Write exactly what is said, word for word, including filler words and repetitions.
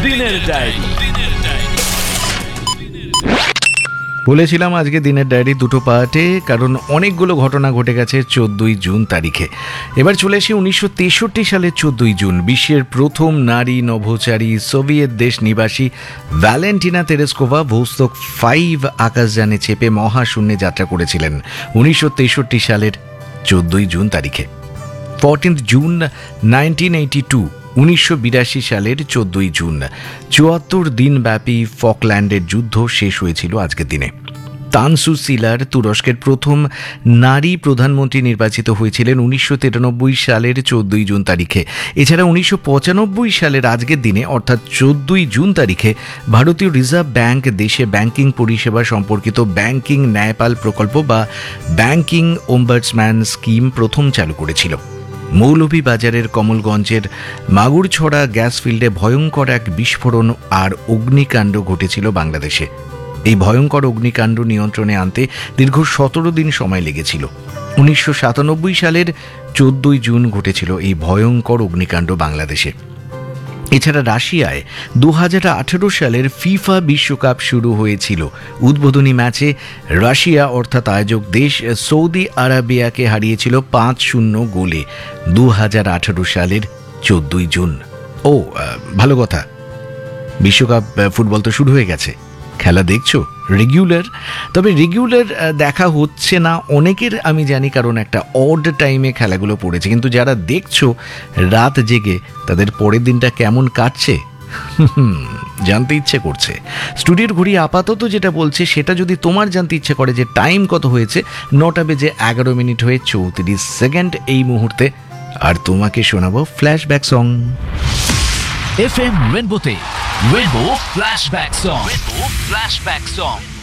দিনের ডায়েরি। বলেছিলাম আজকে দিনের ডায়েরি দুটো পার্টে, কারণ অনেকগুলো ঘটনা ঘটে গেছে চোদ্দই জুন তারিখে। এবার চলে আসি উনিশশো তেষট্টি সালের চোদ্দই জুন। বিশ্বের প্রথম নারী নভোচারী সোভিয়েত দেশ নিবাসী ভ্যালেন্টিনা তেরেস্কোভা ভোস্তক ফাইভ আকাশযানে চেপে মহাশূন্যে যাত্রা করেছিলেন উনিশশো তেষট্টি সালের চোদ্দই জুন তারিখে। Fourteenth June nineteen eighty two উনিশশো বিরাশি সালের চোদ্দই জুন চুয়াত্তর দিনব্যাপী ফকল্যান্ডের যুদ্ধ শেষ হয়েছিল আজকের দিনে। তানসু সিলার তুরস্কের প্রথম নারী প্রধানমন্ত্রী নির্বাচিত হয়েছিলেন উনিশশো তিরানব্বই সালের চোদ্দই জুন তারিখে। এছাড়া উনিশশো পঁচানব্বই সালের আজকের দিনে অর্থাৎ চোদ্দই জুন তারিখে ভারতীয় রিজার্ভ ব্যাংক দেশে ব্যাংকিং পরিষেবা সম্পর্কিত ব্যাংকিং ন্যায়পাল প্রকল্প বা ব্যাংকিং ওম্বাডসম্যান স্কিম প্রথম চালু করেছিল। মৌলভীবাজারের কমলগঞ্জের মাগুরছড়া গ্যাস ফিল্ডে ভয়ঙ্কর এক বিস্ফোরণ আর অগ্নিকাণ্ড ঘটেছিল বাংলাদেশে। এই ভয়ঙ্কর অগ্নিকাণ্ড নিয়ন্ত্রণে আনতে দীর্ঘ সতেরো দিন সময় লেগেছিল। উনিশশো সাতানব্বই সালের চোদ্দই জুন ঘটেছিল এই ভয়ঙ্কর অগ্নিকাণ্ড বাংলাদেশে। এছাড়া রাশিয়ায় দু হাজার আঠেরো সালের ফিফা বিশ্বকাপ শুরু হয়েছিল। উদ্বোধনী ম্যাচে রাশিয়া অর্থাৎ আয়োজক দেশ সৌদি আরাবিয়াকে হারিয়েছিল পাঁচ শূন্য গোলে দু হাজার আঠেরো সালের চোদ্দই জুন। ও ভালো কথা, বিশ্বকাপ ফুটবল তো শুরু হয়ে গেছে। খেলা দেখছো রেগুলার? তবে রেগুলার দেখা হচ্ছে না অনেকের, আমি জানি, কারণ একটা অড টাইমে খেলাগুলো পড়েছে। কিন্তু যারা দেখছো রাত জেগে, তাদের পরের দিনটা কেমন কাটছে জানতে ইচ্ছে করছে। স্টুডিওর ঘড়ি আপাতত যেটা বলছে সেটা যদি তোমার জানতে ইচ্ছে করে যে টাইম কত হয়েছে, নটা বেজে এগারো মিনিট হয়ে চৌত্রিশ সেকেন্ড এই মুহূর্তে। আর তোমাকে শোনাবো flashback song. F M রেনবোতে rainbow flashback song. Rainbow flashback song.